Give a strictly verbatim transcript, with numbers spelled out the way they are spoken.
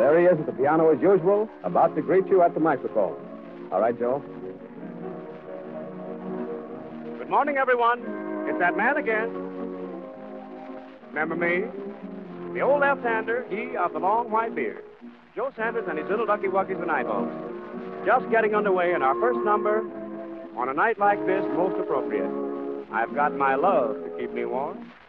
there he is at the piano as usual, about to greet you at the microphone. All right, Joe. Good morning, everyone. It's that man again. Remember me? The old left-hander, he of the long white beard. Joe Sanders and his little ducky wuckies and eyeballs. Just getting underway in our first number. On a night like this, most appropriate. I've got my love to keep me warm.